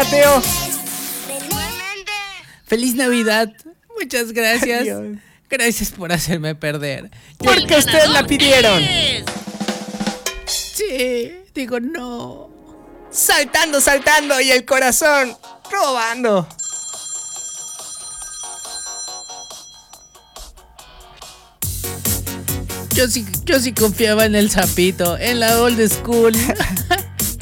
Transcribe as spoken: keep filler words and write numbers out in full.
Mateo. Feliz Navidad. Muchas gracias. Adiós. Gracias por hacerme perder. Porque ustedes la pidieron. Sí, digo no. Saltando, saltando y el corazón robando. Yo sí, yo sí confiaba en el sapito, en la old school.